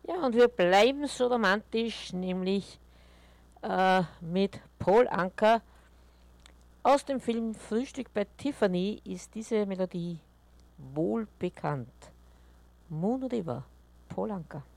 Ja, und wir bleiben so romantisch, nämlich mit Paul Anka. Aus dem Film Frühstück bei Tiffany ist diese Melodie wohl bekannt. Moon River, Paul Anka.